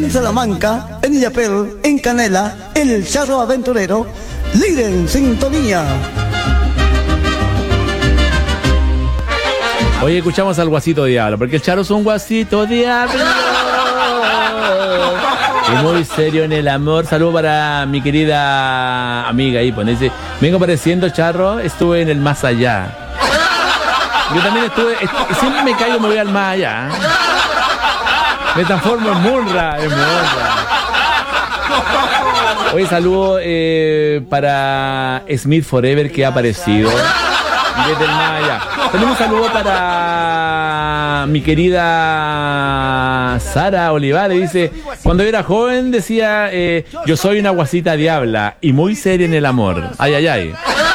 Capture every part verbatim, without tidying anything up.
En Salamanca, en Illapel, en Canela, el Charro Aventurero, líder en sintonía. Hoy escuchamos al Guasito Diablo, porque el Charro es un Guasito Diablo. Y muy serio en el amor. Saludo para mi querida amiga ahí, pues dice, vengo apareciendo, Charro, estuve en el más allá. Yo también estuve, est- siempre me caigo, me voy al más allá. Me transformo en Munra, en Munra. Hoy saludo eh, para Smith Forever, que ha aparecido desde el más allá. También un saludo para mi querida Sara Olivares. Dice, cuando yo era joven decía, eh, yo soy una guasita diabla y muy seria en el amor. Ay, ay, ay.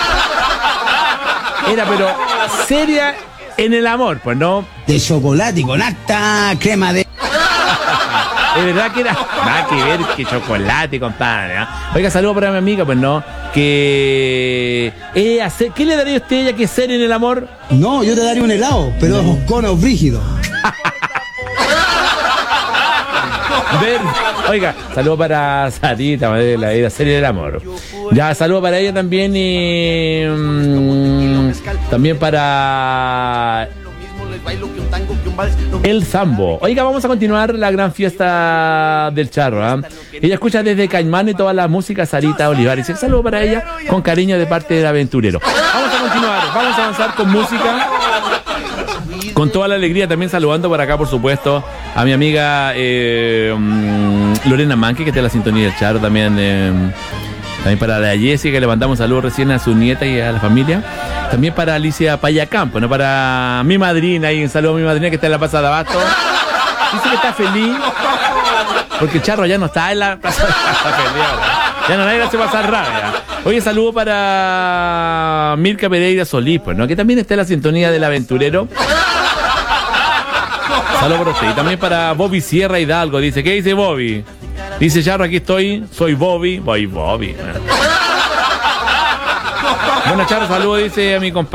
Era pero seria en el amor, pues no. De chocolate con harta crema de... Es verdad que era nada que ver que chocolate, compadre, ¿eh? Oiga, saludo para mi amiga, pues no, que eh, hacer, ¿qué le daría a usted ella que ser en el amor? No, yo te daría un helado, pero no. Conos brígidos. Ver, oiga, saludo para Sarita, madre de la vida, serie del amor. Ya, saludo para ella también y mmm, también para el Zambo. Oiga, vamos a continuar la gran fiesta del Charro, ¿eh? Ella escucha desde Caimán y toda la música, Sarita Olivares. Un saludo para ella con cariño de parte del aventurero. Vamos a continuar, vamos a avanzar con música, con toda la alegría, también saludando por acá, por supuesto, a mi amiga eh, um, Lorena Manque, que está en la sintonía del Charro, también eh, también para la Jessica, que le mandamos saludos recién a su nieta y a la familia. También para Alicia Payacampo, ¿no? Para mi madrina, y un saludo a mi madrina que está en la Plaza de Abasto. Dice que está feliz porque el Charro ya no está en la Plaza de Abasto. Está feliz, ¿no? Ya no nadie le hace pasar rabia. Oye, saludo para Mirka Pereira Solís, pues, ¿no? Que también está en la sintonía del aventurero. Saludos por usted. Y también para Bobby Sierra Hidalgo. Dice, ¿qué dice Bobby? Dice, Charro, aquí estoy, soy Bobby. Voy Bobby. Bueno, Charro, saludos, dice a mi compadre.